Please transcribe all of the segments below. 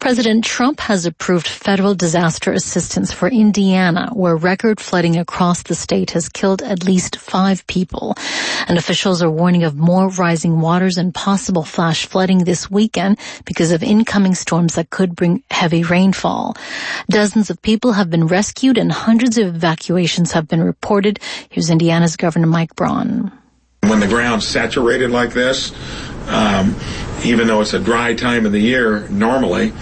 President Trump has approved federal disaster assistance for Indiana, where record flooding across the state has killed at least 5 people. And officials are warning of more rising waters and possible flash flooding this weekend because of incoming storms that could bring heavy rainfall. Dozens of people have been rescued and hundreds of evacuations have been reported. Here's Indiana's Governor Mike Braun. When the ground's saturated like this, even though it's a dry time of the year normally,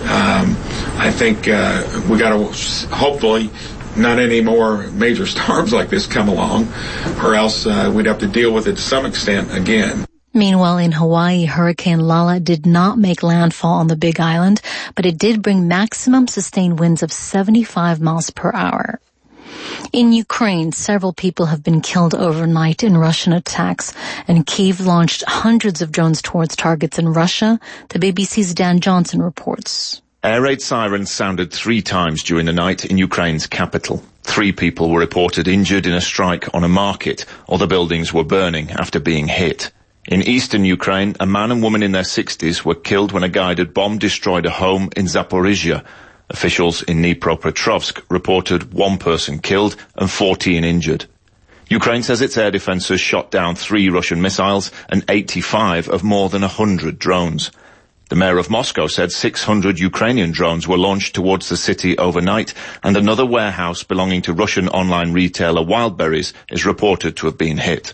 I think we got to hopefully not any more major storms like this come along, or else we'd have to deal with it to some extent again. Meanwhile, in Hawaii, Hurricane Lala did not make landfall on the Big Island, but it did bring maximum sustained winds of 75 miles per hour. In Ukraine, several people have been killed overnight in Russian attacks, and Kyiv launched hundreds of drones towards targets in Russia. The BBC's Dan Johnson reports. Air raid sirens sounded 3 times during the night in Ukraine's capital. 3 people were reported injured in a strike on a market. Other buildings were burning after being hit. In eastern Ukraine, a man and woman in their 60s were killed when a guided bomb destroyed a home in Zaporizhia. Officials in Dnipropetrovsk reported 1 person killed and 14 injured. Ukraine says its air defences shot down 3 Russian missiles and 85 of more than 100 drones. The mayor of Moscow said 600 Ukrainian drones were launched towards the city overnight, and another warehouse belonging to Russian online retailer Wildberries is reported to have been hit.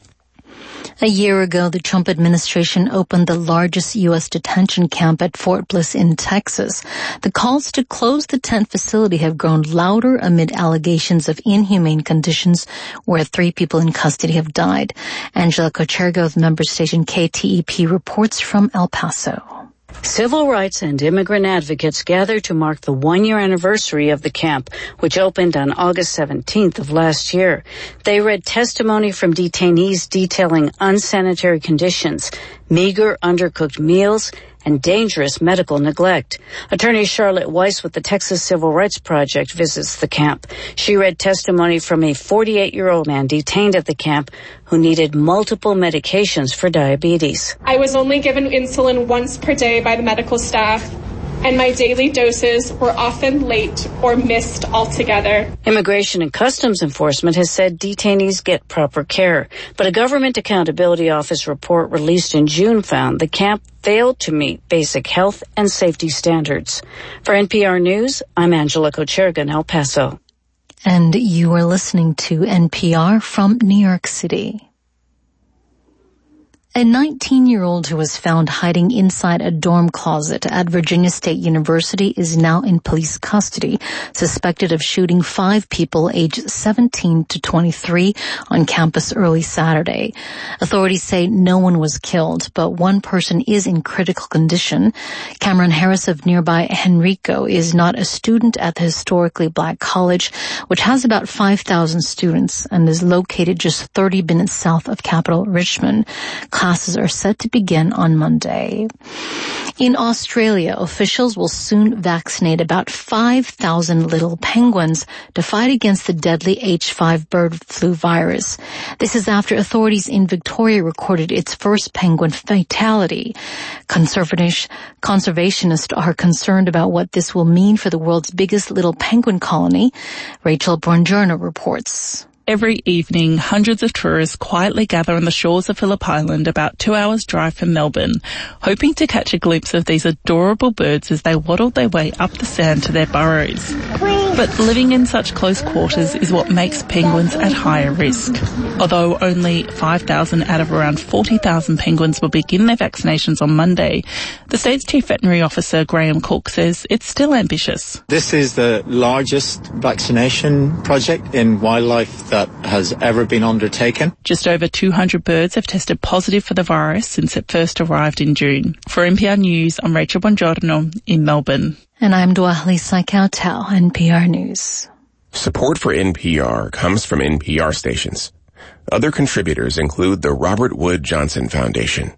A year ago, the Trump administration opened the largest U.S. detention camp at Fort Bliss in Texas. The calls to close the tent facility have grown louder amid allegations of inhumane conditions where 3 people in custody have died. Angela Kocherga of member station KTEP reports from El Paso. Civil rights and immigrant advocates gathered to mark the 1-year anniversary of the camp, which opened on August 17th of last year. They read testimony from detainees detailing unsanitary conditions, meager, undercooked meals, and dangerous medical neglect. Attorney Charlotte Weiss with the Texas Civil Rights Project visits the camp. She read testimony from a 48-year-old man detained at the camp who needed multiple medications for diabetes. I was only given insulin once per day by the medical staff, and my daily doses were often late or missed altogether. Immigration and Customs Enforcement has said detainees get proper care, but a Government Accountability Office report released in June found the camp failed to meet basic health and safety standards. For NPR News, I'm Angela Kocherga in El Paso. And you are listening to NPR from New York City. A 19-year-old who was found hiding inside a dorm closet at Virginia State University is now in police custody, suspected of shooting 5 people aged 17 to 23 on campus early Saturday. Authorities say no one was killed, but 1 person is in critical condition. Cameron Harris of nearby Henrico is not a student at the historically black college, which has about 5,000 students and is located just 30 minutes south of capital Richmond. Classes are set to begin on Monday. In Australia, officials will soon vaccinate about 5,000 little penguins to fight against the deadly H5 bird flu virus. This is after authorities in Victoria recorded its first penguin fatality. Conservationists are concerned about what this will mean for the world's biggest little penguin colony. Rachel Bongiorno reports. Every evening, hundreds of tourists quietly gather on the shores of Phillip Island, about 2 hours' drive from Melbourne, hoping to catch a glimpse of these adorable birds as they waddle their way up the sand to their burrows. But living in such close quarters is what makes penguins at higher risk. Although only 5,000 out of around 40,000 penguins will begin their vaccinations on Monday, the state's Chief Veterinary Officer Graham Cook says it's still ambitious. This is the largest vaccination project in wildlife that has ever been undertaken. Just over 200 birds have tested positive for the virus since it first arrived in June. For NPR News, I'm Rachel Bongiorno in Melbourne. And I'm Dwali Saikautel, NPR News. Support for NPR comes from NPR stations. Other contributors include the Robert Wood Johnson Foundation.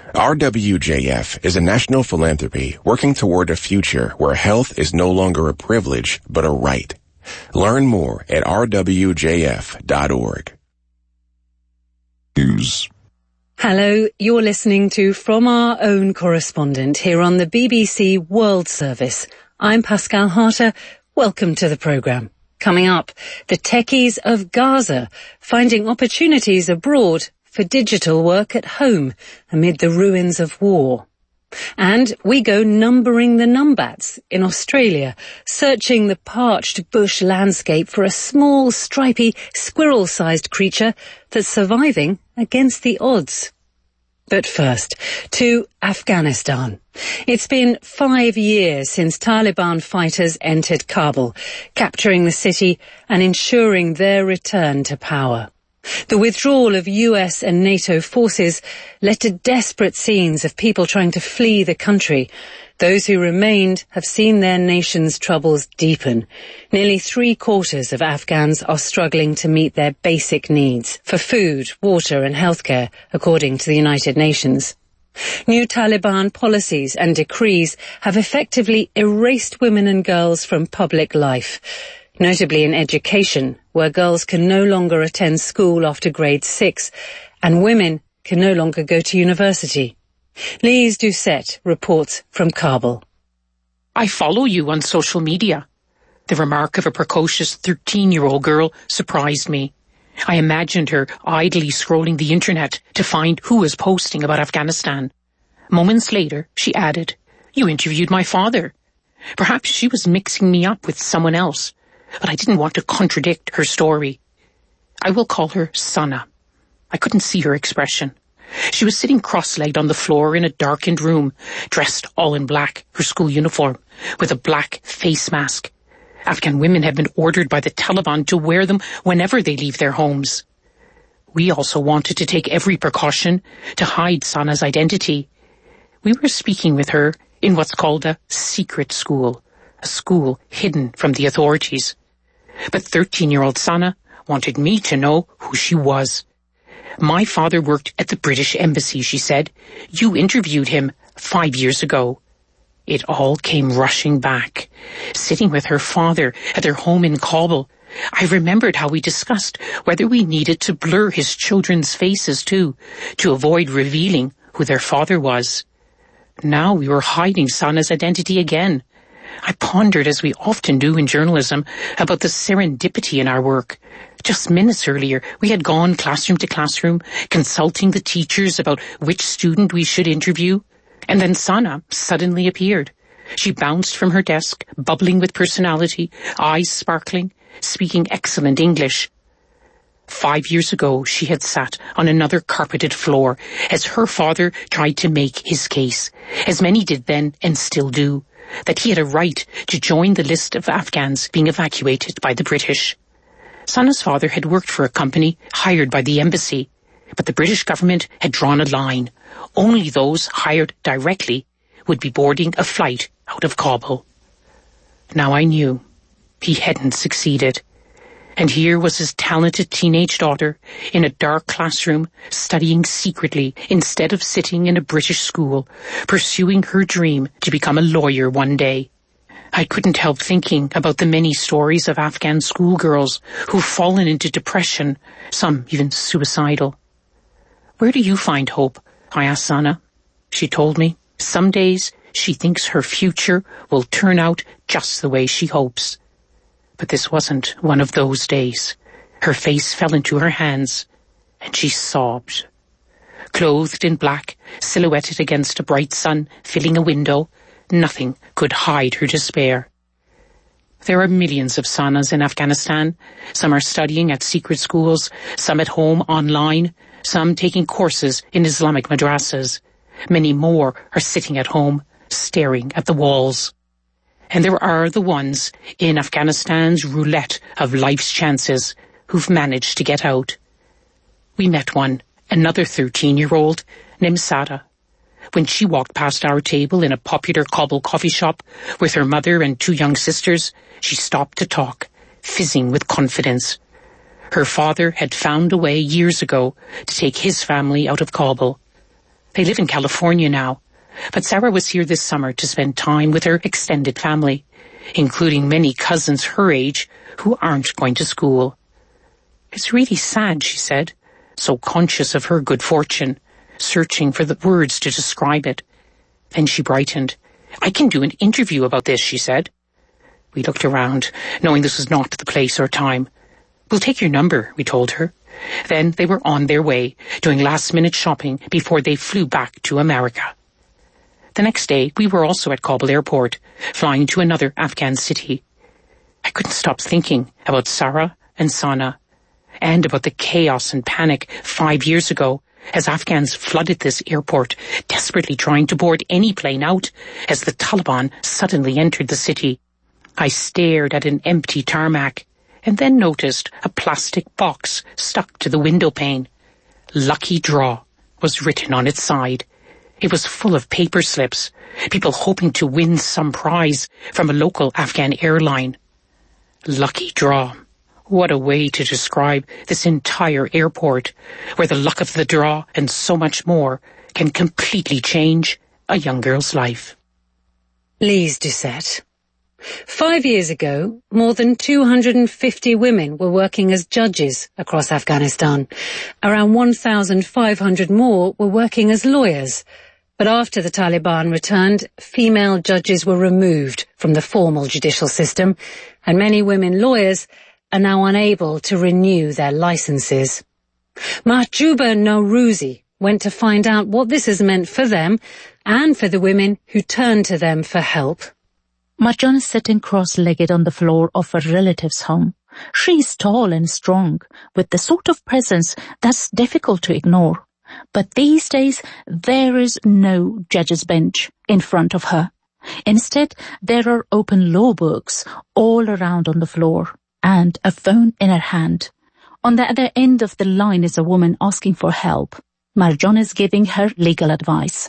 RWJF is a national philanthropy working toward a future where health is no longer a privilege, but a right. Learn more at rwjf.org. News. Hello, you're listening to From Our Own Correspondent here on the BBC World Service. I'm Pascal Harter. Welcome to the programme. Coming up, the techies of Gaza finding opportunities abroad for digital work at home amid the ruins of war. And we go numbering the numbats in Australia, searching the parched bush landscape for a small, stripy, squirrel-sized creature that's surviving against the odds. But first, to Afghanistan. It's been 5 years since Taliban fighters entered Kabul, capturing the city and ensuring their return to power. The withdrawal of US and NATO forces led to desperate scenes of people trying to flee the country. Those who remained have seen their nation's troubles deepen. Nearly 3/4 of Afghans are struggling to meet their basic needs for food, water and healthcare, according to the United Nations. New Taliban policies and decrees have effectively erased women and girls from public life, notably in education, where girls can no longer attend school after grade 6 and women can no longer go to university. Lise Doucette reports from Kabul. I follow you on social media. The remark of a precocious 13-year-old girl surprised me. I imagined her idly scrolling the internet to find who was posting about Afghanistan. Moments later, she added, "You interviewed my father." Perhaps she was mixing me up with someone else, but I didn't want to contradict her story. I will call her Sana. I couldn't see her expression. She was sitting cross-legged on the floor in a darkened room, dressed all in black, her school uniform, with a black face mask. Afghan women have been ordered by the Taliban to wear them whenever they leave their homes. We also wanted to take every precaution to hide Sana's identity. We were speaking with her in what's called a secret school, a school hidden from the authorities. But 13-year-old Sana wanted me to know who she was. "My father worked at the British Embassy," she said. "You interviewed him 5 years ago." It all came rushing back. Sitting with her father at their home in Kabul, I remembered how we discussed whether we needed to blur his children's faces too, to avoid revealing who their father was. Now we were hiding Sana's identity again. I pondered, as we often do in journalism, about the serendipity in our work. Just minutes earlier, we had gone classroom to classroom, consulting the teachers about which student we should interview. And then Sana suddenly appeared. She bounced from her desk, bubbling with personality, eyes sparkling, speaking excellent English. 5 years ago, she had sat on another carpeted floor as her father tried to make his case, as many did then and still do, that he had a right to join the list of Afghans being evacuated by the British. Sana's father had worked for a company hired by the embassy, but the British government had drawn a line. Only those hired directly would be boarding a flight out of Kabul. Now I knew he hadn't succeeded. And here was his talented teenage daughter in a dark classroom studying secretly instead of sitting in a British school, pursuing her dream to become a lawyer one day. I couldn't help thinking about the many stories of Afghan schoolgirls who've fallen into depression, some even suicidal. "Where do you find hope?" I asked Sana. She told me some days she thinks her future will turn out just the way she hopes. But this wasn't one of those days. Her face fell into her hands, and she sobbed. Clothed in black, silhouetted against a bright sun filling a window, nothing could hide her despair. There are millions of Sanas in Afghanistan. Some are studying at secret schools, some at home online, some taking courses in Islamic madrasas. Many more are sitting at home, staring at the walls. And there are the ones in Afghanistan's roulette of life's chances who've managed to get out. We met one, another 13-year-old, named Sada. When she walked past our table in a popular Kabul coffee shop with her mother and 2 young sisters, she stopped to talk, fizzing with confidence. Her father had found a way years ago to take his family out of Kabul. They live in California now, but Sarah was here this summer to spend time with her extended family, including many cousins her age who aren't going to school. "It's really sad," she said, so conscious of her good fortune. searching for the words to describe it. Then she brightened. "I can do an interview about this," she said. We looked around, knowing this was not the place or time. "We'll take your number," we told her. Then they were on their way, doing last-minute shopping before they flew back to America. The next day, we were also at Kabul airport, flying to another Afghan city. I couldn't stop thinking about Sarah and Sana, and about the chaos and panic 5 years ago as Afghans flooded this airport, desperately trying to board any plane out as the Taliban suddenly entered the city. I stared at an empty tarmac and then noticed a plastic box stuck to the window pane. "Lucky Draw" was written on its side. It was full of paper slips, people hoping to win some prize from a local Afghan airline. Lucky Draw. What a way to describe this entire airport, where the luck of the draw and so much more can completely change a young girl's life. Lise Doucette. 5 years ago, more than 250 women were working as judges across Afghanistan. Around 1,500 more were working as lawyers. But after the Taliban returned, female judges were removed from the formal judicial system, and many women lawyers are now unable to renew their licenses. Mahjouba Nowrouzi went to find out what this has meant for them and for the women who turn to them for help. Marjan is sitting cross-legged on the floor of her relative's home. She's tall and strong, with the sort of presence that's difficult to ignore. But these days, there is no judge's bench in front of her. Instead, there are open law books all around on the floor, and a phone in her hand. On the other end of the line is a woman asking for help. Marjan is giving her legal advice.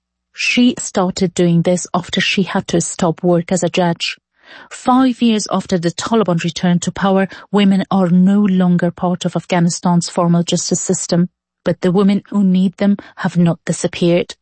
She started doing this after she had to stop work as a judge. 5 years after the Taliban returned to power, women are no longer part of Afghanistan's formal justice system, but the women who need them have not disappeared.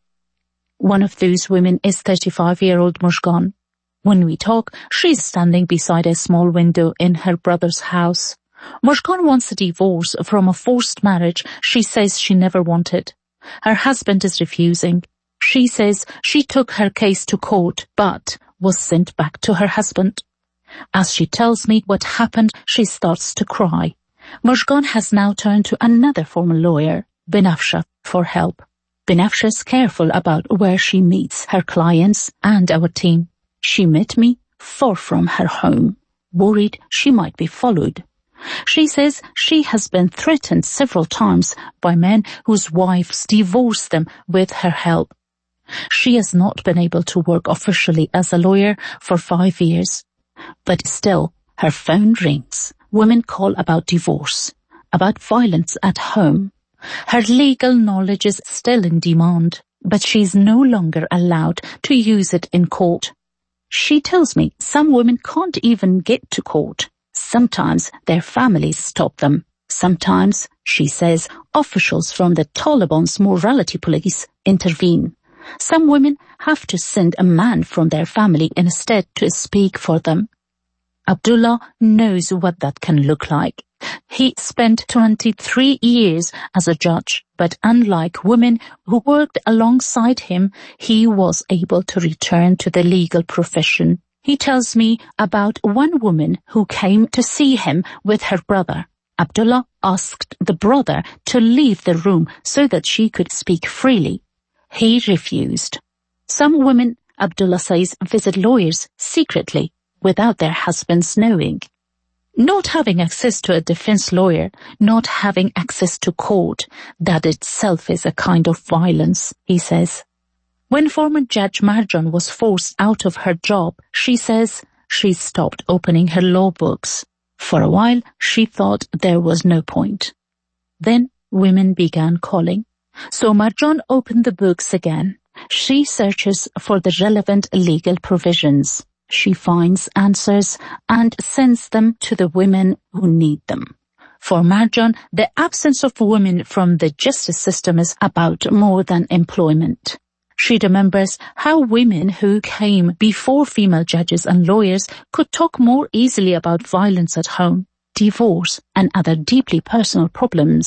One of those women is 35-year-old Mushkan. When we talk, she's standing beside a small window in her brother's house. Mushkan wants a divorce from a forced marriage she says she never wanted. Her husband is refusing. She says she took her case to court, but was sent back to her husband. As she tells me what happened, she starts to cry. Mushkan has now turned to another former lawyer, Benafsha, for help. Benafsha is careful about where she meets her clients and our team. She met me far from her home, worried she might be followed. She says she has been threatened several times by men whose wives divorced them with her help. She has not been able to work officially as a lawyer for 5 years. But still, her phone rings. Women call about divorce, about violence at home. Her legal knowledge is still in demand, but she's no longer allowed to use it in court. She tells me some women can't even get to court. Sometimes their families stop them. Sometimes, she says, officials from the Taliban's morality police intervene. Some women have to send a man from their family instead to speak for them. Abdullah knows what that can look like. He spent 23 years as a judge, but unlike women who worked alongside him, he was able to return to the legal profession. He tells me about one woman who came to see him with her brother. Abdullah asked the brother to leave the room so that she could speak freely. He refused. Some women, Abdullah says, visit lawyers secretly, without their husbands knowing. Not having access to a defense lawyer, not having access to court, that itself is a kind of violence, he says. When former Judge Marjan was forced out of her job, she says she stopped opening her law books. For a while, she thought there was no point. Then women began calling. So Marjan opened the books again. She searches for the relevant legal provisions. She finds answers and sends them to the women who need them. For Marjan, the absence of women from the justice system is about more than employment. She remembers how women who came before female judges and lawyers could talk more easily about violence at home, divorce, and other deeply personal problems.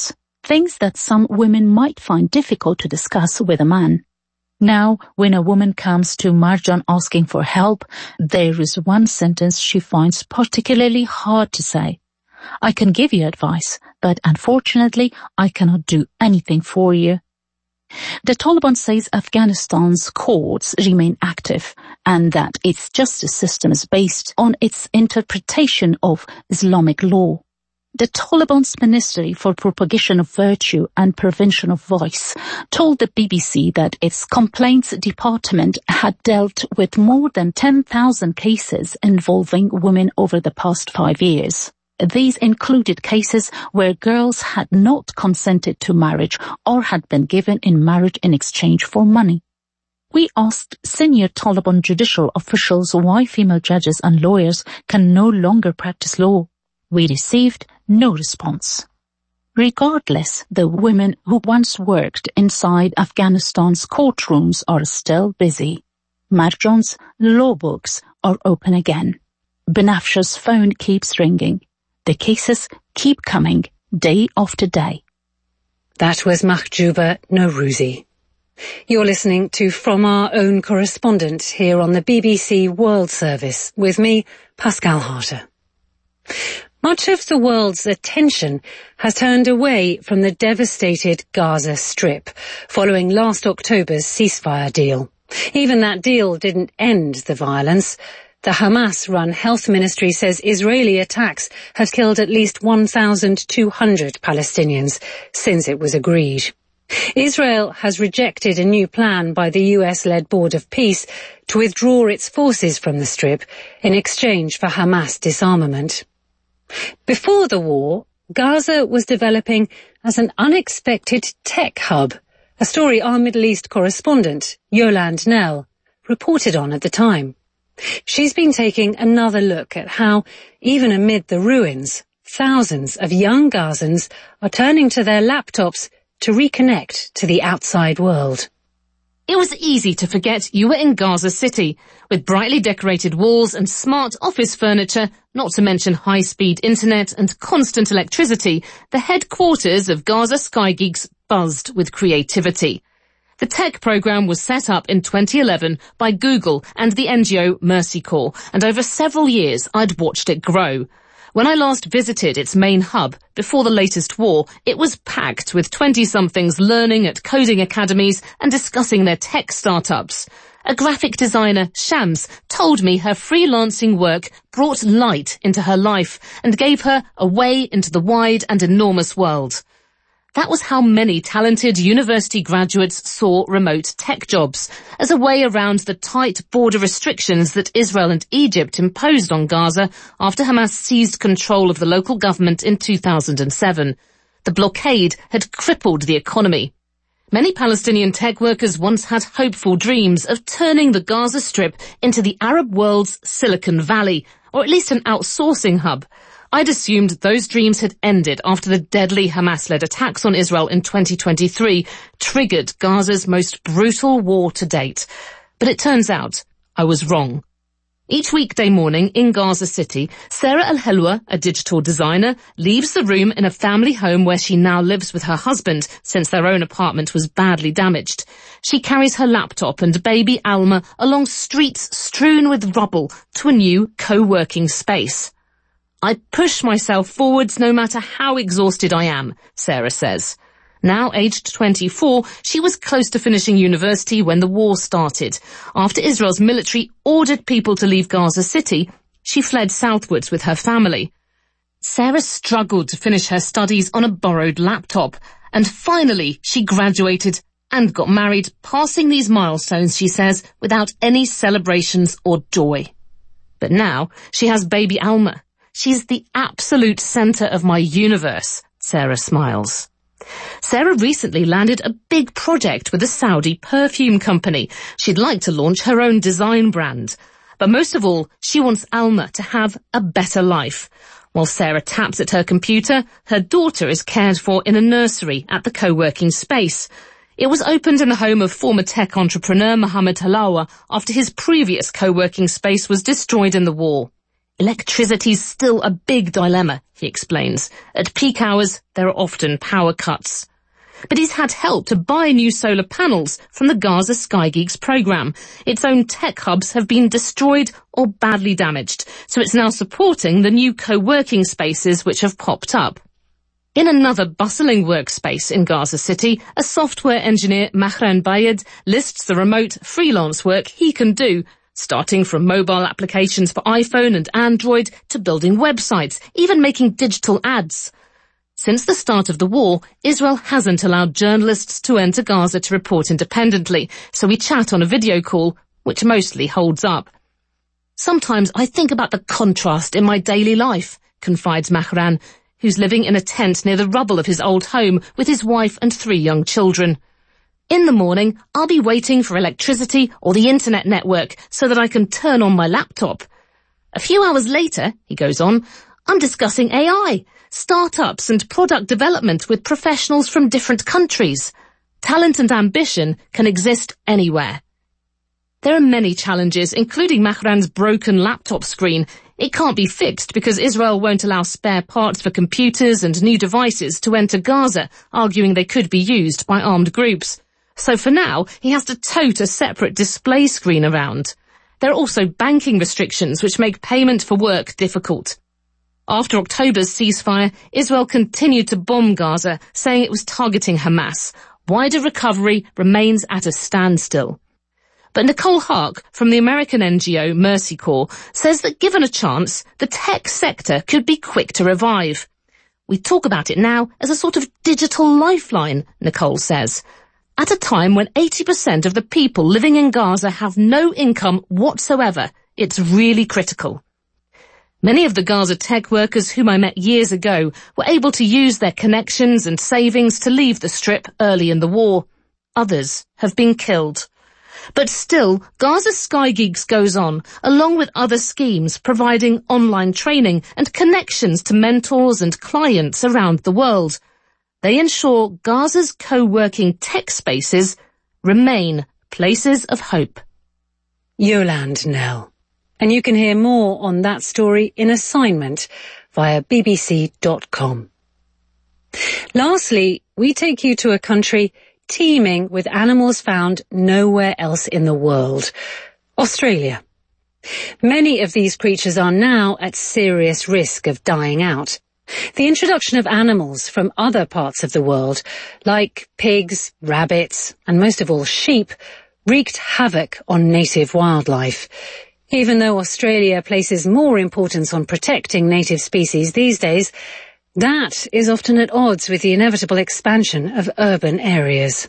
things that some women might find difficult to discuss with a man. Now, when a woman comes to Marjan asking for help, there is one sentence she finds particularly hard to say. I can give you advice, but unfortunately, I cannot do anything for you. The Taliban says Afghanistan's courts remain active and that its justice system is based on its interpretation of Islamic law. The Taliban's Ministry for Propagation of Virtue and Prevention of Vice told the BBC that its complaints department had dealt with more than 10,000 cases involving women over the past 5 years. These included cases where girls had not consented to marriage or had been given in marriage in exchange for money. We asked senior Taliban judicial officials why female judges and lawyers can no longer practice law. We received no response. Regardless, the women who once worked inside Afghanistan's courtrooms are still busy. Marjan's law books are open again. Banafsha's phone keeps ringing. The cases keep coming day after day. That was Mahjouba Norouzi. You're listening to From Our Own Correspondent here on the BBC World Service with me, Pascal Harter. Much of the world's attention has turned away from the devastated Gaza Strip following last October's ceasefire deal. Even that deal didn't end the violence. The Hamas-run health ministry says Israeli attacks have killed at least 1,200 Palestinians since it was agreed. Israel has rejected a new plan by the US-led Board of Peace to withdraw its forces from the Strip in exchange for Hamas disarmament. Before the war, Gaza was developing as an unexpected tech hub, a story our Middle East correspondent, Yolande Knell, reported on at the time. She's been taking another look at how, even amid the ruins, thousands of young Gazans are turning to their laptops to reconnect to the outside world. It was easy to forget you were in Gaza City, with brightly decorated walls and smart office furniture, not to mention high-speed internet and constant electricity. The headquarters of Gaza Sky Geeks buzzed with creativity. The tech program was set up in 2011 by Google and the NGO Mercy Corps, and over several years I'd watched it grow. When I last visited its main hub before the latest war, it was packed with 20-somethings learning at coding academies and discussing their tech startups. A graphic designer, Shams, told me her freelancing work brought light into her life and gave her a way into the wide and enormous world. That was how many talented university graduates saw remote tech jobs, as a way around the tight border restrictions that Israel and Egypt imposed on Gaza after Hamas seized control of the local government in 2007. The blockade had crippled the economy. Many Palestinian tech workers once had hopeful dreams of turning the Gaza Strip into the Arab world's Silicon Valley, or at least an outsourcing hub. I'd assumed those dreams had ended after the deadly Hamas-led attacks on Israel in 2023 triggered Gaza's most brutal war to date. But it turns out I was wrong. Each weekday morning in Gaza City, Sarah Al-Helwa, a digital designer, leaves the room in a family home where she now lives with her husband since their own apartment was badly damaged. She carries her laptop and baby Alma along streets strewn with rubble to a new co-working space. I push myself forwards no matter how exhausted I am, Sarah says. Now aged 24, she was close to finishing university when the war started. After Israel's military ordered people to leave Gaza City, she fled southwards with her family. Sarah struggled to finish her studies on a borrowed laptop, and finally she graduated and got married, passing these milestones, she says, without any celebrations or joy. But now she has baby Alma. She's the absolute center of my universe, Sarah smiles. Sarah recently landed a big project with a Saudi perfume company. She'd like to launch her own design brand. But most of all, she wants Alma to have a better life. While Sarah taps at her computer, her daughter is cared for in a nursery at the co-working space. It was opened in the home of former tech entrepreneur Mohammed Halawa after his previous co-working space was destroyed in the war. Electricity's still a big dilemma, he explains. At peak hours, there are often power cuts. But he's had help to buy new solar panels from the Gaza Sky Geeks programme. Its own tech hubs have been destroyed or badly damaged, so it's now supporting the new co-working spaces which have popped up. In another bustling workspace in Gaza City, a software engineer, Mahran Bayed, lists the remote freelance work he can do, starting from mobile applications for iPhone and Android to building websites, even making digital ads. Since the start of the war, Israel hasn't allowed journalists to enter Gaza to report independently, so we chat on a video call, which mostly holds up. Sometimes I think about the contrast in my daily life, confides Mahran, who's living in a tent near the rubble of his old home with his wife and 3 young children. In the morning, I'll be waiting for electricity or the internet network so that I can turn on my laptop. A few hours later, he goes on, I'm discussing AI, startups and product development with professionals from different countries. Talent and ambition can exist anywhere. There are many challenges, including Mahran's broken laptop screen. It can't be fixed because Israel won't allow spare parts for computers and new devices to enter Gaza, arguing they could be used by armed groups. So for now, he has to tote a separate display screen around. There are also banking restrictions which make payment for work difficult. After October's ceasefire, Israel continued to bomb Gaza, saying it was targeting Hamas. Wider recovery remains at a standstill. But Nicole Hark from the American NGO Mercy Corps says that given a chance, the tech sector could be quick to revive. We talk about it now as a sort of digital lifeline, Nicole says. At a time when 80% of the people living in Gaza have no income whatsoever, it's really critical. Many of the Gaza tech workers whom I met years ago were able to use their connections and savings to leave the Strip early in the war. Others have been killed. But still, Gaza Sky Geeks goes on, along with other schemes providing online training and connections to mentors and clients around the world. They ensure Gaza's co-working tech spaces remain places of hope. Yolande Knell. And you can hear more on that story in assignment via bbc.com. Lastly, we take you to a country teeming with animals found nowhere else in the world, Australia. Many of these creatures are now at serious risk of dying out. The introduction of animals from other parts of the world, like pigs, rabbits, and most of all sheep, wreaked havoc on native wildlife. Even though Australia places more importance on protecting native species these days, that is often at odds with the inevitable expansion of urban areas.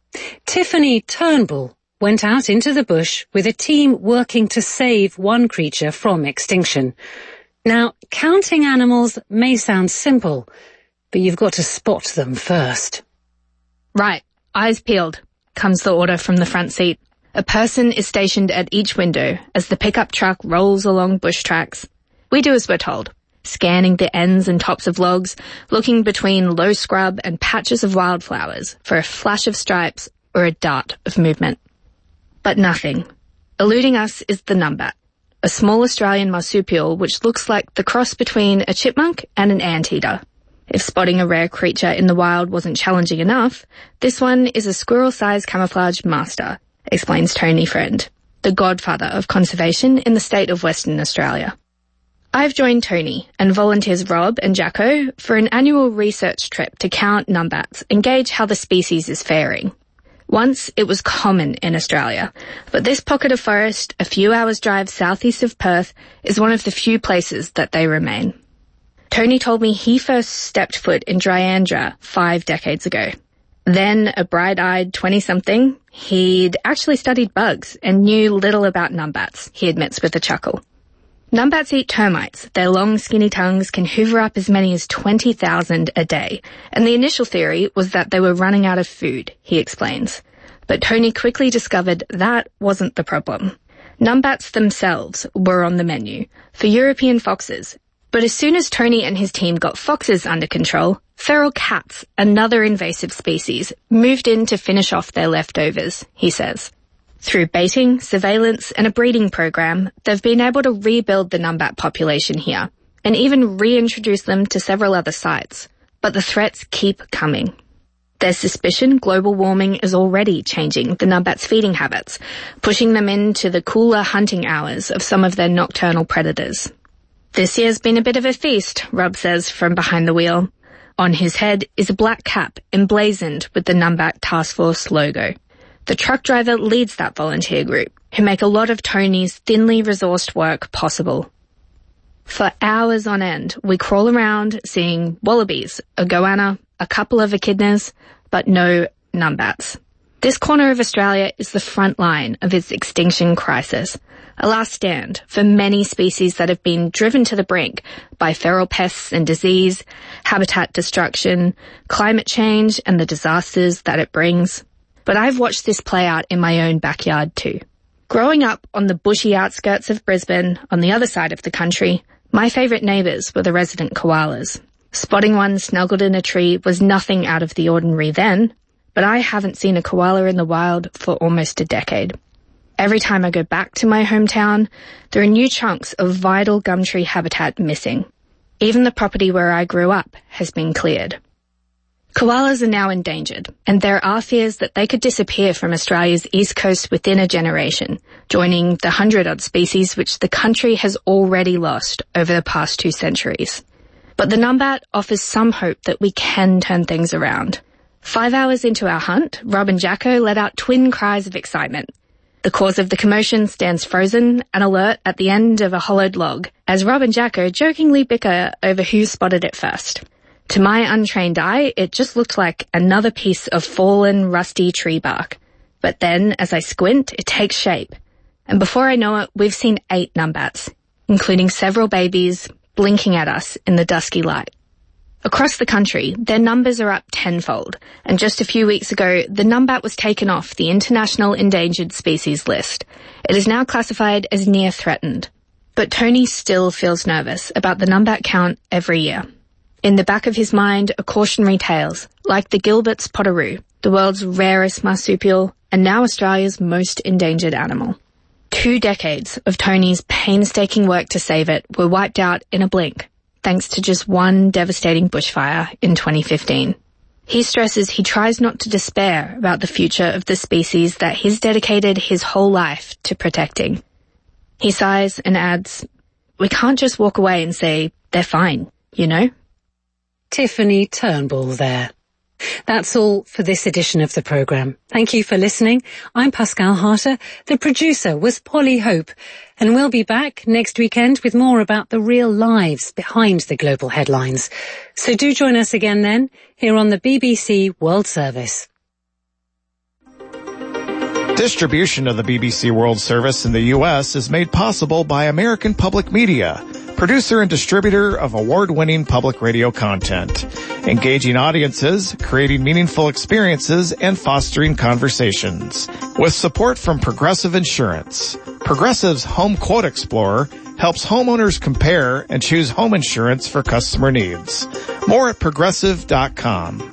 Tiffany Turnbull went out into the bush with a team working to save one creature from extinction. Now, counting animals may sound simple, but you've got to spot them first. Right, eyes peeled, comes the order from the front seat. A person is stationed at each window as the pickup truck rolls along bush tracks. We do as we're told, scanning the ends and tops of logs, looking between low scrub and patches of wildflowers for a flash of stripes or a dart of movement. But nothing. Eluding us is the numbat, a small Australian marsupial which looks like the cross between a chipmunk and an anteater. If spotting a rare creature in the wild wasn't challenging enough, this one is a squirrel-sized camouflage master, explains Tony Friend, the godfather of conservation in the state of Western Australia. I've joined Tony and volunteers Rob and Jacko for an annual research trip to count numbats and gauge how the species is faring. Once it was common in Australia, but this pocket of forest, a few hours' drive southeast of Perth, is one of the few places that they remain. Tony told me he first stepped foot in Dryandra 5 decades ago. Then, a bright-eyed 20-something, he'd actually studied bugs and knew little about numbats, he admits with a chuckle. Numbats eat termites. Their long, skinny tongues can hoover up as many as 20,000 a day, and the initial theory was that they were running out of food, he explains. But Tony quickly discovered that wasn't the problem. Numbats themselves were on the menu, for European foxes. But as soon as Tony and his team got foxes under control, feral cats, another invasive species, moved in to finish off their leftovers, he says. Through baiting, surveillance and a breeding program, they've been able to rebuild the numbat population here and even reintroduce them to several other sites. But the threats keep coming. There's suspicion global warming is already changing the numbats' feeding habits, pushing them into the cooler hunting hours of some of their nocturnal predators. This year's been a bit of a feast, Rob says from behind the wheel. On his head is a black cap emblazoned with the Numbat Task Force logo. The truck driver leads that volunteer group, who make a lot of Tony's thinly resourced work possible. For hours on end, we crawl around seeing wallabies, a goanna, a couple of echidnas, but no numbats. This corner of Australia is the front line of its extinction crisis, a last stand for many species that have been driven to the brink by feral pests and disease, habitat destruction, climate change and the disasters that it brings. But I've watched this play out in my own backyard too. Growing up on the bushy outskirts of Brisbane, on the other side of the country, my favourite neighbours were the resident koalas. Spotting one snuggled in a tree was nothing out of the ordinary then, but I haven't seen a koala in the wild for almost a decade. Every time I go back to my hometown, there are new chunks of vital gumtree habitat missing. Even the property where I grew up has been cleared. Koalas are now endangered, and there are fears that they could disappear from Australia's east coast within a generation, joining the 100-odd species which the country has already lost over the past 2 centuries. But the numbat offers some hope that we can turn things around. 5 hours into our hunt, Rob and Jacko let out twin cries of excitement. The cause of the commotion stands frozen and alert at the end of a hollowed log, as Rob and Jacko jokingly bicker over who spotted it first. To my untrained eye, it just looked like another piece of fallen, rusty tree bark. But then, as I squint, it takes shape. And before I know it, we've seen 8 numbats, including several babies, blinking at us in the dusky light. Across the country, their numbers are up tenfold, and just a few weeks ago, the numbat was taken off the International Endangered Species list. It is now classified as near threatened. But Tony still feels nervous about the numbat count every year. In the back of his mind are cautionary tales, like the Gilbert's potteroo, the world's rarest marsupial, and now Australia's most endangered animal. 2 decades of Tony's painstaking work to save it were wiped out in a blink, thanks to just one devastating bushfire in 2015. He stresses he tries not to despair about the future of the species that he's dedicated his whole life to protecting. He sighs and adds, "We can't just walk away and say, they're fine, you know?" Tiffany Turnbull there. That's all for this edition of the programme. Thank you for listening. I'm Pascal Harter. The producer was Polly Hope. And we'll be back next weekend with more about the real lives behind the global headlines. So do join us again then, here on the BBC World Service. Distribution of the BBC World Service in the U.S. is made possible by American Public Media, producer and distributor of award-winning public radio content, engaging audiences, creating meaningful experiences, and fostering conversations. With support from Progressive Insurance. Progressive's Home Quote Explorer helps homeowners compare and choose home insurance for customer needs. More at Progressive.com.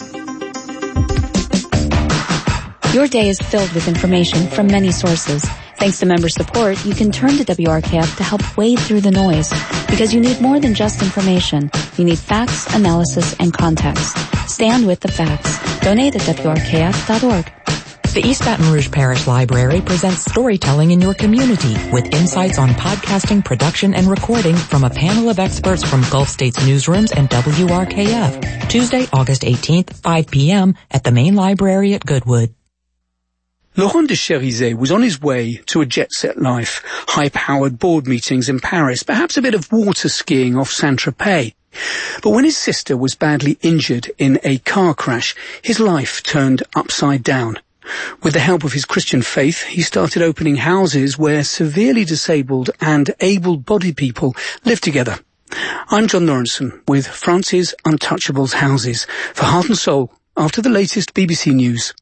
Your day is filled with information from many sources. Thanks to member support, you can turn to WRKF to help wade through the noise. Because you need more than just information. You need facts, analysis, and context. Stand with the facts. Donate at WRKF.org. The East Baton Rouge Parish Library presents storytelling in your community with insights on podcasting, production, and recording from a panel of experts from Gulf States newsrooms and WRKF. Tuesday, August 18th, 5 p.m. at the main library at Goodwood. Laurent de Cherizet was on his way to a jet-set life, high-powered board meetings in Paris, perhaps a bit of water skiing off Saint-Tropez. But when his sister was badly injured in a car crash, his life turned upside down. With the help of his Christian faith, he started opening houses where severely disabled and able-bodied people live together. I'm John Lawrenson with France's Untouchables Houses for Heart and Soul after the latest BBC News.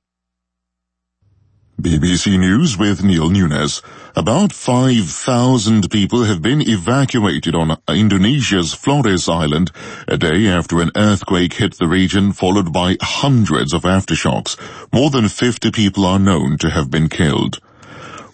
BBC News with Neil Nunes. About 5,000 people have been evacuated on Indonesia's Flores Island a day after an earthquake hit the region, followed by hundreds of aftershocks. More than 50 people are known to have been killed.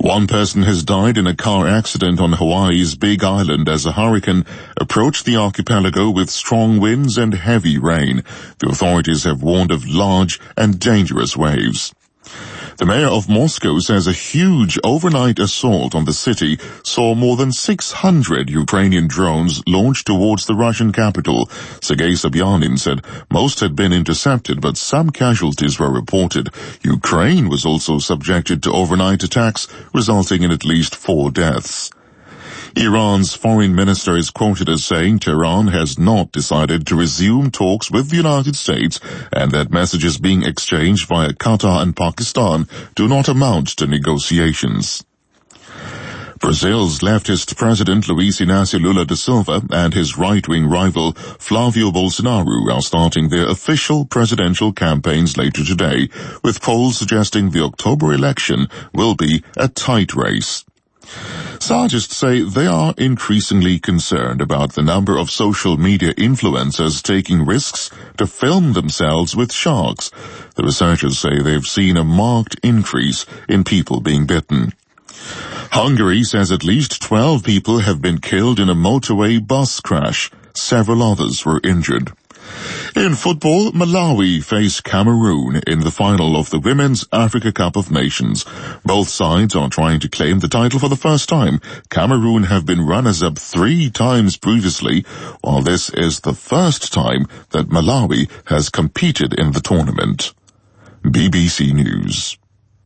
One person has died in a car accident on Hawaii's Big Island as a hurricane approached the archipelago with strong winds and heavy rain. The authorities have warned of large and dangerous waves. The mayor of Moscow says a huge overnight assault on the city saw more than 600 Ukrainian drones launched towards the Russian capital. Sergei Sobyanin said most had been intercepted, but some casualties were reported. Ukraine was also subjected to overnight attacks, resulting in at least 4 deaths. Iran's foreign minister is quoted as saying Tehran has not decided to resume talks with the United States and that messages being exchanged via Qatar and Pakistan do not amount to negotiations. Brazil's leftist president Luiz Inácio Lula da Silva and his right-wing rival Flávio Bolsonaro are starting their official presidential campaigns later today, with polls suggesting the October election will be a tight race. Scientists say they are increasingly concerned about the number of social media influencers taking risks to film themselves with sharks. The researchers say they've seen a marked increase in people being bitten. Hungary says at least 12 people have been killed in a motorway bus crash. Several others were injured. In football, Malawi face Cameroon in the final of the Women's Africa Cup of Nations. Both sides are trying to claim the title for the first time. Cameroon have been runners-up 3 times previously, while this is the first time that Malawi has competed in the tournament. BBC News.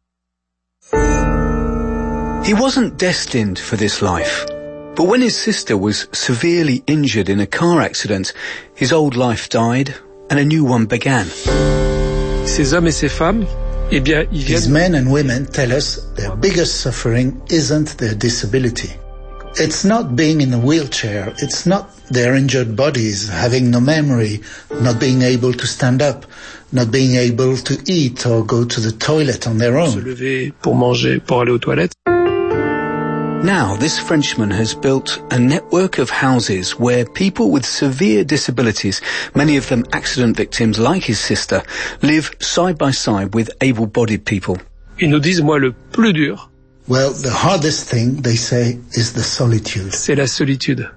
He wasn't destined for this life. But when his sister was severely injured in a car accident, his old life died and a new one began. Ces hommes et ces femmes, eh bien, ils viennent... These men and women tell us their biggest suffering isn't their disability. It's not being in a wheelchair. It's not their injured bodies, having no memory, not being able to stand up, not being able to eat or go to the toilet on their own. Se lever pour manger, pour aller aux toilettes. Now, this Frenchman has built a network of houses where people with severe disabilities, many of them accident victims like his sister, live side by side with able-bodied people. Ils nous disent, moi, le plus dur. Well, the hardest thing, they say, is the solitude. C'est la solitude.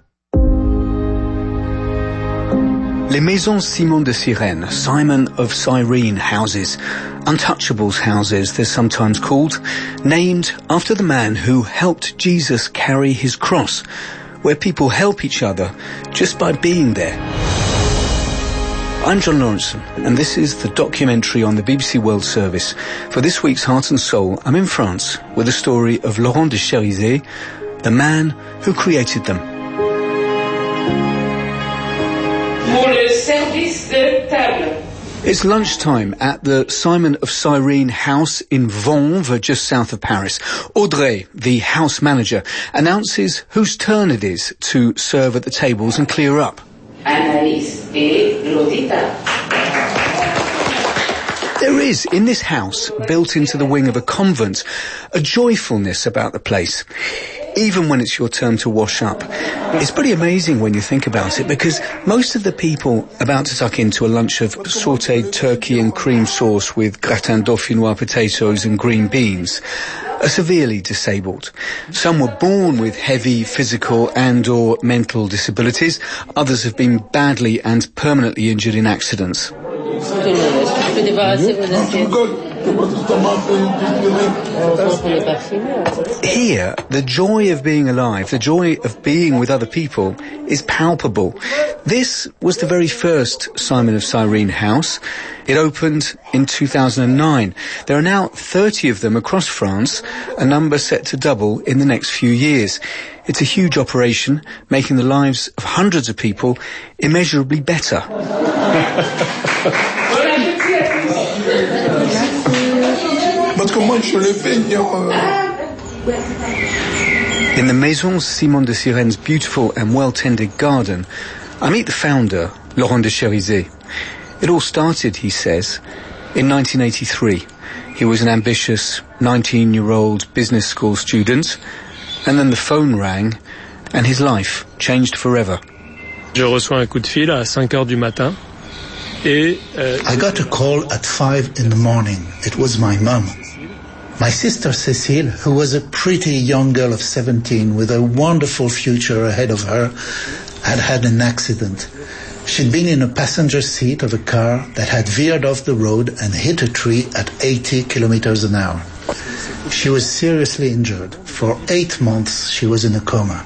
Les Maisons Simon de Sirène, Simon of Cyrene houses, untouchables houses they're sometimes called, named after the man who helped Jesus carry his cross, where people help each other just by being there. I'm John Lawrenson, and this is the documentary on the BBC World Service. For this week's Heart and Soul, I'm in France with the story of Laurent de Chérisey, the man who created them. It's lunchtime at the Simon of Cyrene house in Vanves, just south of Paris. Audrey, the house manager, announces whose turn it is to serve at the tables and clear up. Annalise et Lodita. There is, in this house, built into the wing of a convent, a joyfulness about the place. Even when it's your turn to wash up. It's pretty amazing when you think about it, because most of the people about to tuck into a lunch of sautéed turkey and cream sauce with gratin dauphinois potatoes and green beans are severely disabled. Some were born with heavy physical and or mental disabilities. Others have been badly and permanently injured in accidents. Here, the joy of being alive, the joy of being with other people is palpable. This was the very first Simon of Cyrene house. It opened in 2009. There are now 30 of them across France, a number set to double in the next few years. It's a huge operation, making the lives of hundreds of people immeasurably better. In the Maison Simon de Sirene's beautiful and well-tended garden, I meet the founder, Laurent de Chérisey. It all started, he says, in 1983. He was an ambitious 19-year-old business school student, and then the phone rang, and his life changed forever. Je reçois un coup de fil à 5 heures du matin. I got a call at 5 in the morning. It was my mum. My sister Cécile, who was a pretty young girl of 17 with a wonderful future ahead of her, had had an accident. She'd been in a passenger seat of a car that had veered off the road and hit a tree at 80 kilometers an hour. She was seriously injured. For 8 months, she was in a coma.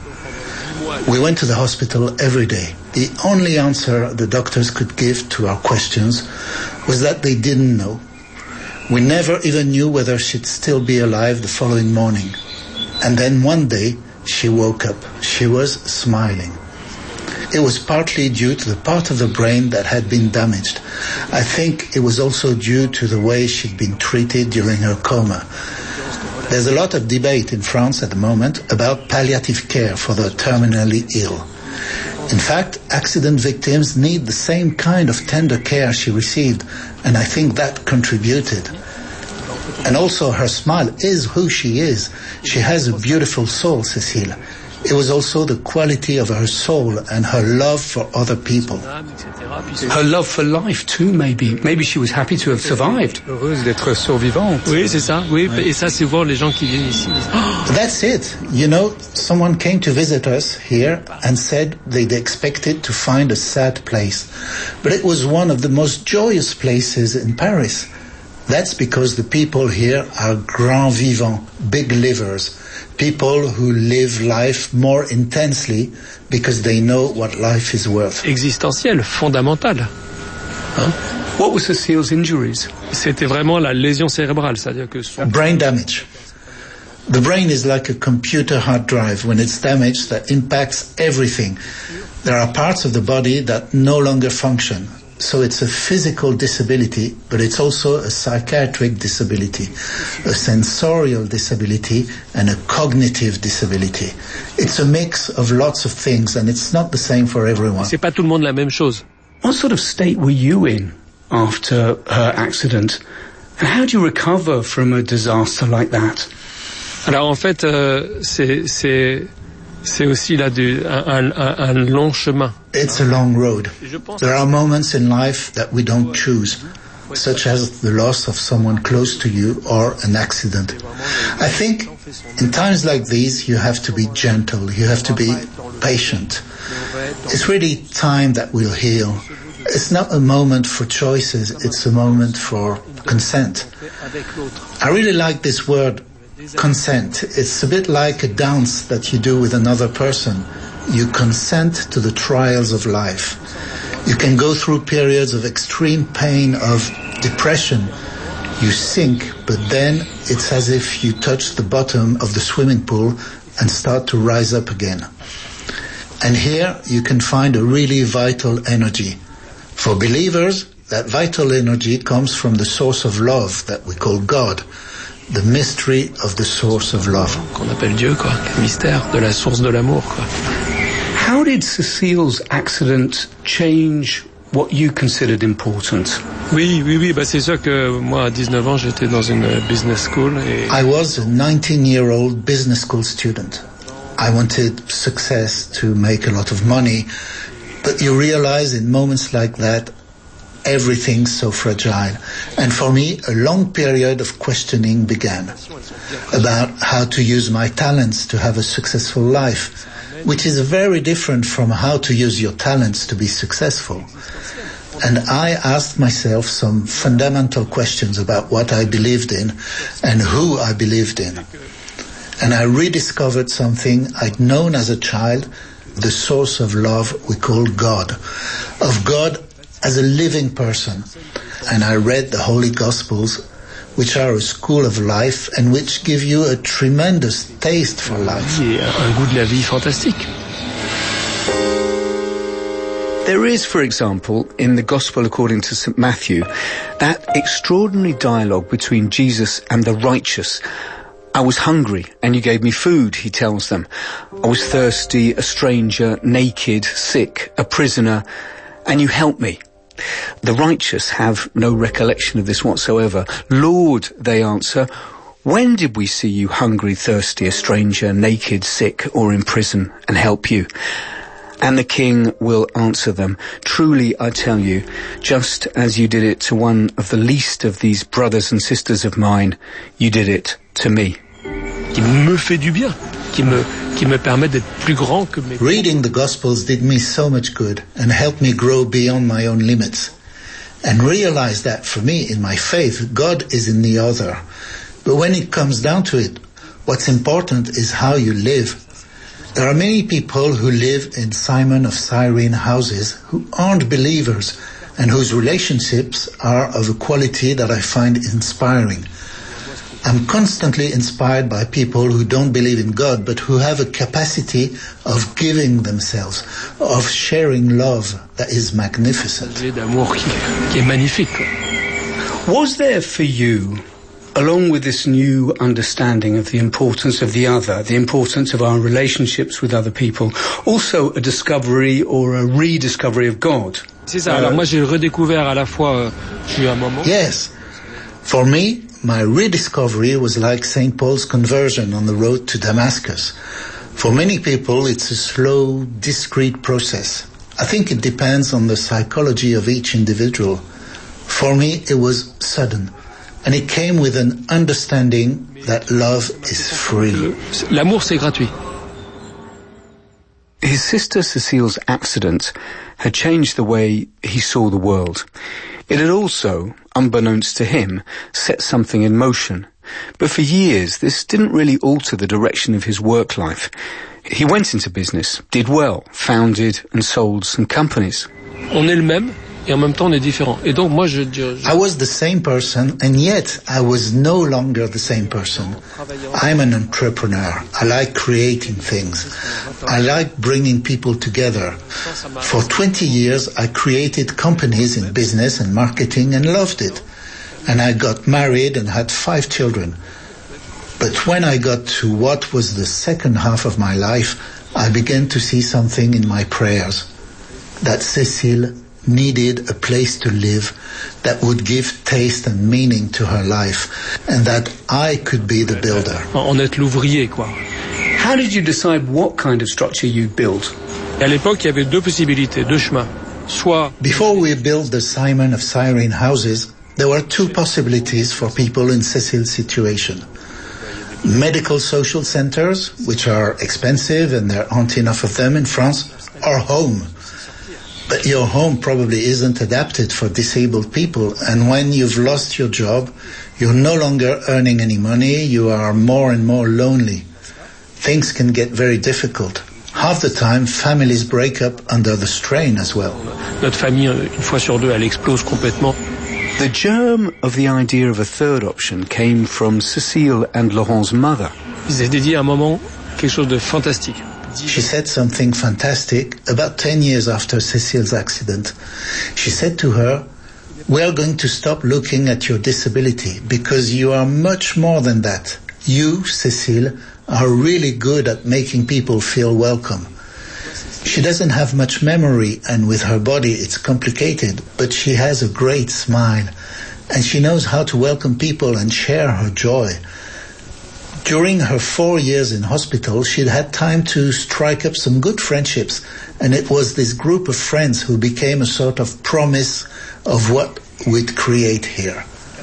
We went to the hospital every day. The only answer the doctors could give to our questions was that they didn't know. We never even knew whether she'd still be alive the following morning. And then one day, she woke up. She was smiling. It was partly due to the part of the brain that had been damaged. I think it was also due to the way she'd been treated during her coma. There's a lot of debate in France at the moment about palliative care for the terminally ill. In fact, accident victims need the same kind of tender care she received, and I think that contributed. And also her smile is who she is. She has a beautiful soul, Cécile. It was also the quality of her soul and her love for other people. Her love for life too, maybe. Maybe she was happy to have survived. Heureuse d'être survivante. Oui, c'est ça. Oui, et ça, c'est souvent les gens qui viennent ici. That's it. You know, someone came to visit us here and said they'd expected to find a sad place. But it was one of the most joyous places in Paris. That's because the people here are grands vivants, big livers. People who live life more intensely because they know what life is worth. Existentielle, fondamentale. Hein? What were Cécile's injuries? C'était vraiment la lésion cérébrale, c'est-à-dire que brain damage. The brain is like a computer hard drive. When it's damaged, that impacts everything. There are parts of the body that no longer function. So it's a physical disability, but it's also a psychiatric disability, a sensorial disability, and a cognitive disability. It's a mix of lots of things, and it's not the same for everyone. C'est pas tout le monde la même chose. What sort of state were you in after her accident? And how do you recover from a disaster like that? Alors en fait, c'est aussi là un long chemin. It's a long road. There are moments in life that we don't choose, such as the loss of someone close to you or an accident. I think in times like these, you have to be gentle. You have to be patient. It's really time that will heal. It's not a moment for choices. It's a moment for consent. I really like this word, consent. It's a bit like a dance that you do with another person. You consent to the trials of life. You can go through periods of extreme pain, of depression. You sink, but then it's as if you touch the bottom of the swimming pool and start to rise up again. And here you can find a really vital energy. For believers, that vital energy comes from the source of love that we call God. The mystery of the source of love. Qu'on appelle Dieu, quoi. Le mystère de la source de l'amour, quoi. How did Cécile's accident change what you considered important? Oui, bah c'est sûr que moi, à 19 ans, j'étais dans une business school et... I was a 19-year-old business school student. I wanted success to make a lot of money, but you realize in moments like that, everything's so fragile. And for me, a long period of questioning began about how to use my talents to have a successful life, which is very different from how to use your talents to be successful. And I asked myself some fundamental questions about what I believed in and who I believed in. And I rediscovered something I'd known as a child, the source of love we call God, of God as a living person. And I read the Holy Gospels, which are a school of life and which give you a tremendous taste for life. Et un goût de la vie fantastique. There is, for example, in the Gospel according to St. Matthew, that extraordinary dialogue between Jesus and the righteous. I was hungry, and you gave me food, he tells them. I was thirsty, a stranger, naked, sick, a prisoner, and you helped me. The righteous have no recollection of this whatsoever. Lord, they answer, when did we see you hungry, thirsty, a stranger, naked, sick, or in prison, and help you? and the King will answer them. Truly, I tell you, just as you did it to one of the least of these brothers and sisters of mine, you did it to me. Qui me fait du bien, qui me permet d'être plus grand que mes... Reading the Gospels did me so much good and helped me grow beyond my own limits. And realize that for me, in my faith, God is in the other. But when it comes down to it, what's important is how you live. There are many people who live in Simon of Cyrene houses who aren't believers and whose relationships are of a quality that I find inspiring. I'm constantly inspired by people who don't believe in God, but who have a capacity of giving themselves, of sharing love that is magnificent. Was there for you, along with this new understanding of the importance of the other, the importance of our relationships with other people, also a discovery or a rediscovery of God? C'est ça. Alors moi j'ai redécouvert à la fois un moment. Yes. For me, my rediscovery was like St. Paul's conversion on the road to Damascus. For many people, it's a slow, discreet process. I think it depends on the psychology of each individual. For me, it was sudden, and it came with an understanding that love is free. L'amour, c'est gratuit. His sister Cecile's accident had changed the way he saw the world. It had also, unbeknownst to him, set something in motion. But for years, this didn't really alter the direction of his work life. He went into business, did well, founded and sold some companies. On est le même, et en même temps on est différent. Et donc moi I was the same person, and yet I was no longer the same person. I'm an entrepreneur. I like creating things. I like bringing people together. For 20 years I created companies in business and marketing and loved it. And I got married and had 5 children. But when I got to what was the second half of my life, I began to see something in my prayers. That Cécile needed a place to live that would give taste and meaning to her life, and that I could be the builder. En être l'ouvrier, quoi. How did you decide what kind of structure you'd build? À l'époque, il y avait 2 possibilités, 2 chemins. Soit... Before we built the Simon of Cyrene houses, there were 2 possibilities for people in Cécile's situation. Medical social centers, which are expensive and there aren't enough of them in France, or home. But your home probably isn't adapted for disabled people, and when you've lost your job, you're no longer earning any money, you are more and more lonely. Things can get very difficult. Half the time, families break up under the strain as well. Notre famille, une fois sur 2, elle explose complètement. The germ of the idea of a third option came from Cécile and Laurent's mother. Ils avaient dit à un moment quelque chose de fantastique. She said something fantastic about 10 years after Cécile's accident. She said to her, "We are going to stop looking at your disability because you are much more than that. You, Cécile, are really good at making people feel welcome." She doesn't have much memory, and with her body it's complicated, but she has a great smile, and she knows how to welcome people and share her joy. During her 4 years in hospital, she'd had time to strike up some good friendships, and it was this group of friends who became a sort of promise of what we'd create here.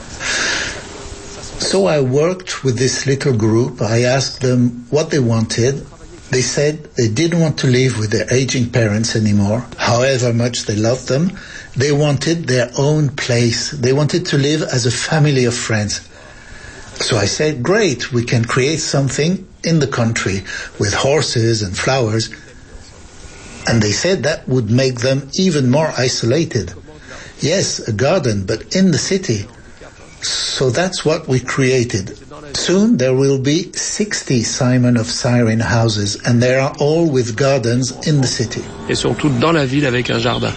So I worked with this little group. I asked them what they wanted. They said they didn't want to live with their aging parents anymore, however much they loved them. They wanted their own place. They wanted to live as a family of friends. So I said, great, we can create something in the country with horses and flowers. And they said that would make them even more isolated. Yes, a garden, but in the city. So that's what we created. Soon there will be 60 Simon of Cyrene houses, and they are all with gardens in the city. Et sont toutes dans la ville avec un jardin.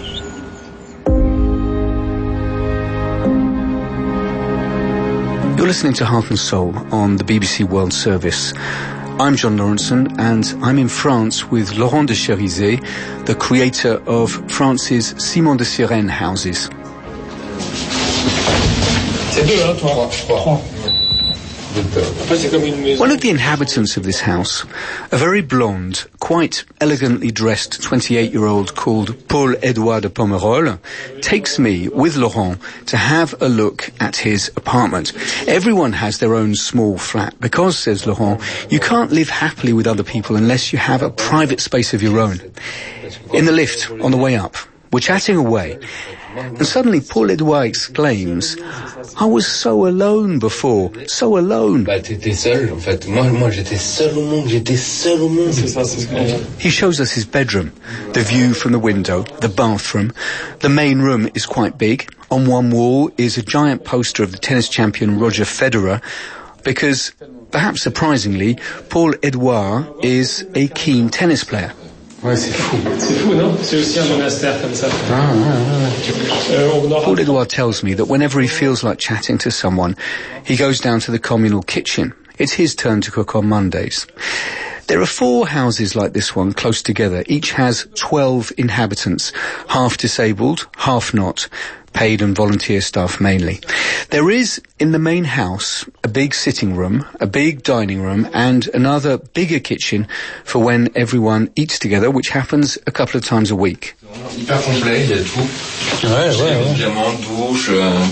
You're listening to Heart and Soul on the BBC World Service. I'm John Lawrenson, and I'm in France with Laurent de Chérizet, the creator of France's Simon de Cyrene houses. C'est 2, hein, 3. One of the inhabitants of this house, a very blonde, quite elegantly dressed 28-year-old called Paul-Edouard de Pomerol, takes me with Laurent to have a look at his apartment. Everyone has their own small flat because, says Laurent, you can't live happily with other people unless you have a private space of your own. In the lift, on the way up, we're chatting away, and suddenly Paul-Edouard exclaims, I was so alone before, so alone. T'étais seul, en fait. Moi, j'étais seul au monde, He shows us his bedroom, the view from the window, the bathroom. The main room is quite big. On one wall is a giant poster of the tennis champion Roger Federer, because, perhaps surprisingly, Paul-Edouard is a keen tennis player. Ouais, c'est fou. C'est fou, non? C'est aussi un monastère comme ça. Paul-Edouard tells me that whenever he feels like chatting to someone, he goes down to the communal kitchen. It's his turn to cook on Mondays. There are 4 houses like this one close together. Each has 12 inhabitants, half disabled, half not, paid and volunteer staff mainly. There is, in the main house, a big sitting room, a big dining room, and another bigger kitchen for when everyone eats together, which happens a couple of times a week. Hyper complet, il y a tout. Évidemment, douche,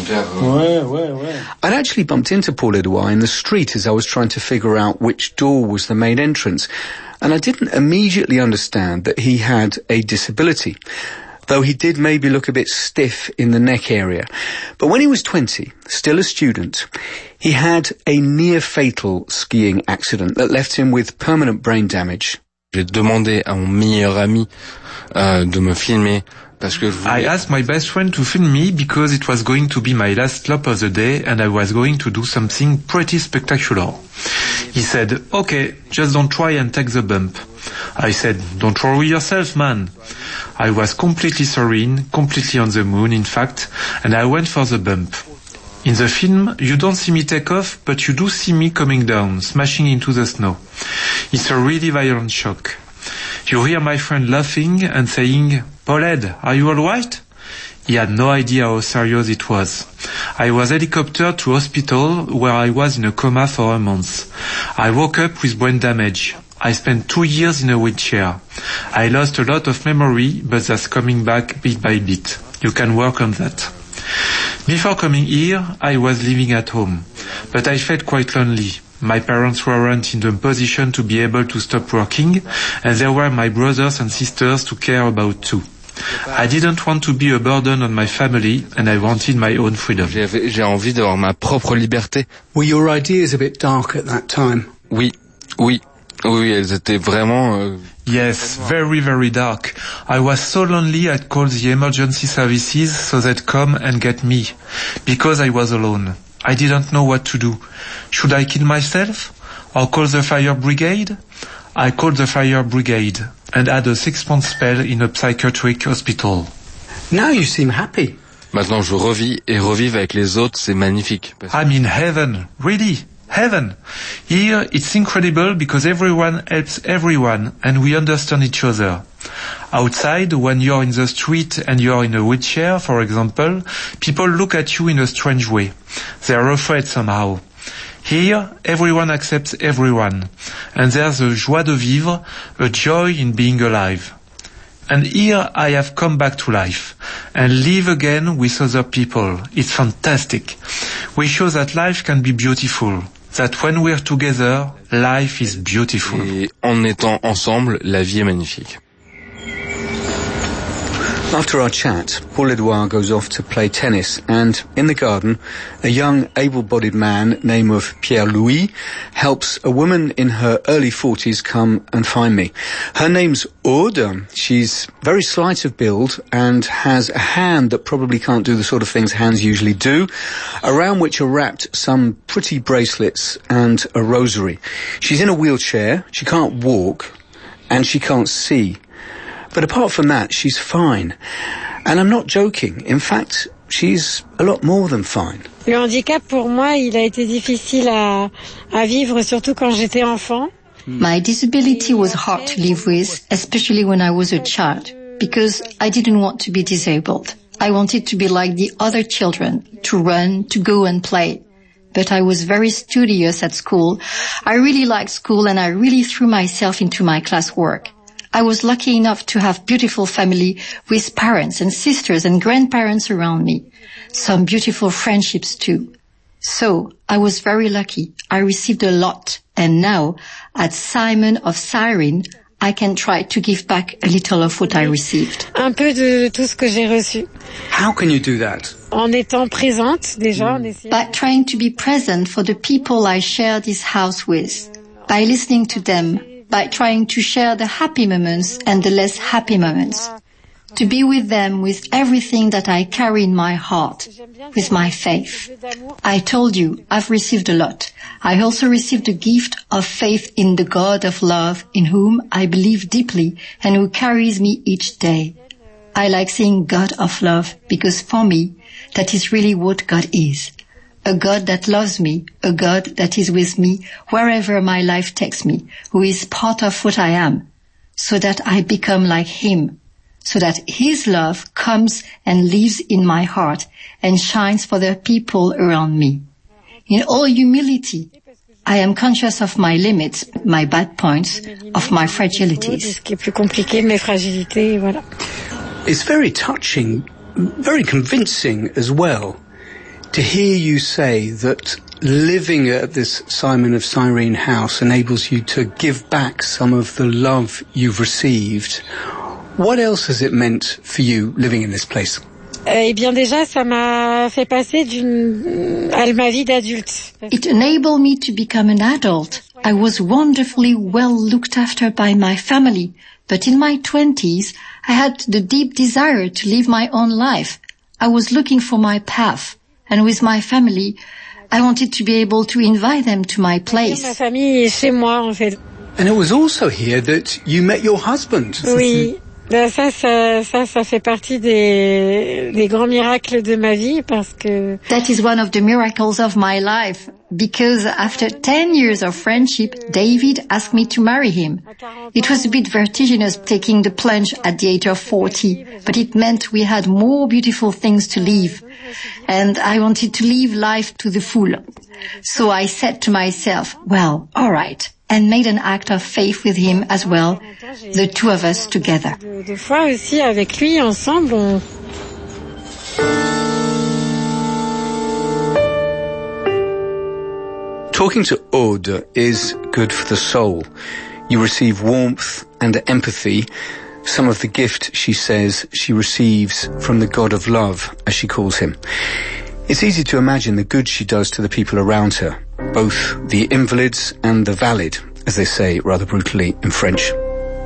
I'd actually bumped into Paul-Edouard in the street as I was trying to figure out which door was the main entrance, and I didn't immediately understand that he had a disability, though he did maybe look a bit stiff in the neck area. But when he was 20, still a student, he had a near-fatal skiing accident that left him with permanent brain damage. J'ai demandé à mon meilleur ami de me filmer parce que I asked my best friend to film me because it was going to be my last lap of the day and I was going to do something pretty spectacular. He said, okay, just don't try and take the bump. I said, don't worry yourself, man. I was completely serene, completely on the moon, in fact, and I went for the bump. In the film, you don't see me take off, but you do see me coming down, smashing into the snow. It's a really violent shock. You hear my friend laughing and saying, Paul-Ed, are you all right? He had no idea how serious it was. I was helicoptered to hospital where I was in a coma for a month. I woke up with brain damage. I spent 2 years in a wheelchair. I lost a lot of memory, but that's coming back bit by bit. You can work on that. Before coming here, I was living at home, but I felt quite lonely. My parents weren't in the position to be able to stop working, and there were my brothers and sisters to care about too. I didn't want to be a burden on my family, and I wanted my own freedom. J'ai envie d'avoir ma propre liberté. Were your ideas a bit dark at that time? Oui, elles étaient vraiment... Yes, very, very dark. I was so lonely I'd call the emergency services so they'd come and get me, because I was alone. I didn't know what to do. Should I kill myself? Or call the fire brigade? I called the fire brigade and had a 6-month spell in a psychiatric hospital. Now you seem happy. Maintenant je revis et revivre avec les autres, c'est magnifique. I'm in heaven, really. Heaven. Here it's incredible because everyone helps everyone and we understand each other. Outside, when you're in the street and you're in a wheelchair, for example, people look at you in a strange way. They're afraid somehow. Here, everyone accepts everyone. And there's a joie de vivre, a joy in being alive. And here I have come back to life and live again with other people. It's fantastic. We show that life can be beautiful. That when we're together, life is beautiful. Et en étant ensemble, la vie est magnifique. After our chat, Paul-Edouard goes off to play tennis, and in the garden, a young, able-bodied man named Pierre-Louis helps a woman in her early 40s come and find me. Her name's Aude. She's very slight of build and has a hand that probably can't do the sort of things hands usually do, around which are wrapped some pretty bracelets and a rosary. She's in a wheelchair, she can't walk, and she can't see. But apart from that, she's fine. And I'm not joking. In fact, she's a lot more than fine. Le handicap, pour moi, il a été difficile à vivre, surtout quand j'étais enfant. My disability was hard to live with, especially when I was a child, because I didn't want to be disabled. I wanted to be like the other children, to run, to go and play. but I was very studious at school. I really liked school and I really threw myself into my classwork. I was lucky enough to have beautiful family with parents and sisters and grandparents around me. Some beautiful friendships too. So, I was very lucky. I received a lot. And now, at Simon of Cyrene, I can try to give back a little of what I received. Un peu de tout ce que j'ai reçu. How can you do that? En étant présente, déjà. By trying to be present for the people I share this house with. By listening to them. By trying to share the happy moments and the less happy moments. To be with them with everything that I carry in my heart, with my faith. I told you, I've received a lot. I also received a gift of faith in the God of love, in whom I believe deeply and who carries me each day. I like saying God of love because for me, that is really what God is. A God that loves me, a God that is with me wherever my life takes me, who is part of what I am, so that I become like Him. So that His love comes and lives in my heart and shines for the people around me. In all humility, I am conscious of my limits, my bad points, of my fragilities. It's very touching, very convincing as well, to hear you say that living at this Simon of Cyrene house enables you to give back some of the love you've received. What else has it meant for you living in this place? Eh bien déjà, ça m'a fait passer à ma vie d'adulte. It enabled me to become an adult. I was wonderfully well looked after by my family, but in my 20s, I had the deep desire to live my own life. I was looking for my path, and with my family, I wanted to be able to invite them to my place. Ma famille est chez moi, en fait. And it was also here that you met your husband. Oui. Ça fait partie des grands miracles de ma vie parce que... That is one of the miracles of my life, because after 10 years of friendship, David asked me to marry him. It was a bit vertiginous taking the plunge at the age of 40, but it meant we had more beautiful things to live. And I wanted to live life to the full. So I said to myself, well, all right. And made an act of faith with him as well, the two of us together. De foi aussi avec lui ensemble. Talking to Aude is good for the soul. You receive warmth and empathy, some of the gift, she says, she receives from the God of love, as she calls him. It's easy to imagine the good she does to the people around her, both the invalids and the valid, as they say rather brutally in French.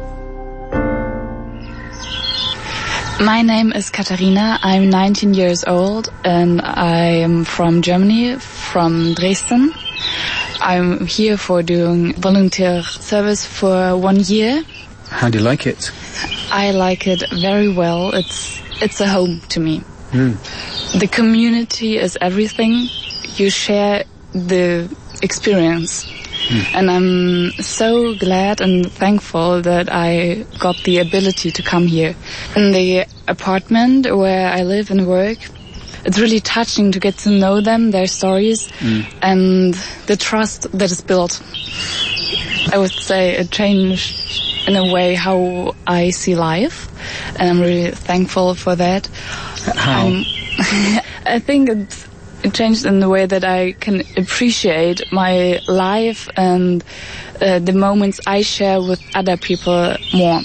My name is Katharina. I'm 19 years old and I am from Germany, from Dresden. I'm here for doing volunteer service for 1 year. How do you like it? I like it very well. It's a home to me. The community is everything. You share the experience. And I'm so glad and thankful that I got the ability to come here. In the apartment where I live and work, it's really touching to get to know them, their stories, and the trust that is built. I would say it changed in a way how I see life, and I'm really thankful for that. How? I think it changed in the way that I can appreciate my life and the moments I share with other people more.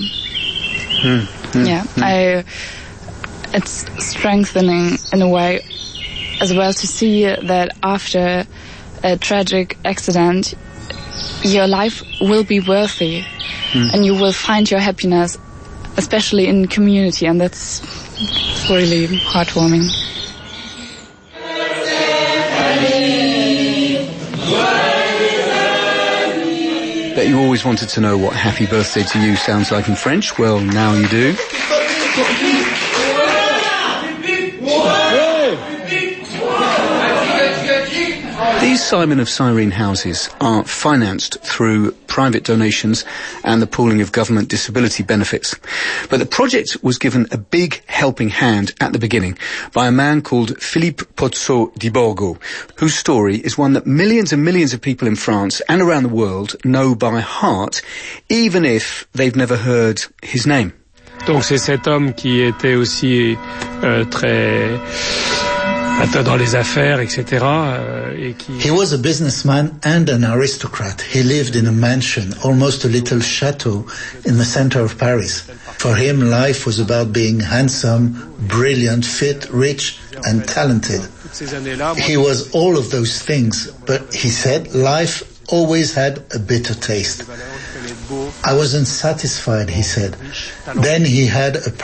It's strengthening in a way as well to see that after a tragic accident, your life will be worthy and you will find your happiness, especially in community, and that's really heartwarming. Bet you always wanted to know what happy birthday to you sounds like in French. Well, now you do. These Simon of Cyrene houses are financed through private donations and the pooling of government disability benefits. But the project was given a big helping hand at the beginning by a man called Philippe Pozzo di Borgo, whose story is one that millions and millions of people in France and around the world know by heart, even if they've never heard his name. Donc c'est cet homme qui était aussi très dans les affaires, etc. He was a businessman and an aristocrat. He lived in a mansion, almost a little chateau, in the center of Paris. For him, life was about being handsome, brilliant, fit, rich, and talented. He was all of those things, but he said life always had a bitter taste. I wasn't satisfied, he said. Then he had a